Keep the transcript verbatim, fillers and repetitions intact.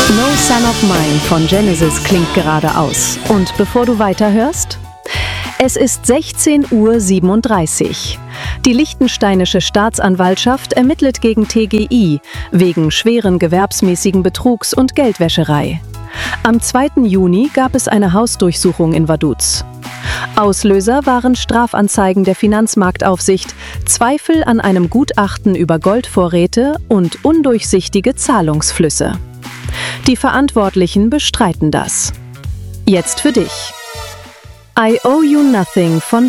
No Son of Mine von Genesis klingt gerade aus. Und bevor du weiterhörst? Es ist sechzehn Uhr siebenunddreißig. Die liechtensteinische Staatsanwaltschaft ermittelt gegen T G I wegen schweren gewerbsmäßigen Betrugs und Geldwäscherei. Am zweiten Juni gab es eine Hausdurchsuchung in Vaduz. Auslöser waren Strafanzeigen der Finanzmarktaufsicht, Zweifel an einem Gutachten über Goldvorräte und undurchsichtige Zahlungsflüsse. Die Verantwortlichen bestreiten das. Jetzt für dich. I Owe You Nothing von